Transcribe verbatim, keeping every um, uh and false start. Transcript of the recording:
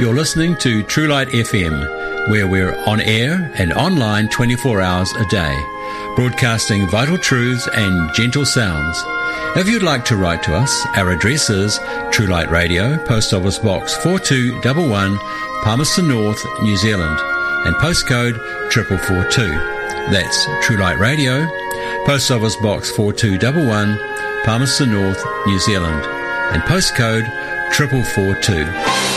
You're listening to True Light F M, where we're on air and online twenty-four hours a day, broadcasting vital truths and gentle sounds. If you'd like to write to us, our address is True Light Radio, Post Office Box four two one one, Palmerston North, New Zealand, and postcode triple four two. That's True Light Radio, Post Office Box four two one one, Palmerston North, New Zealand, and postcode triple four two.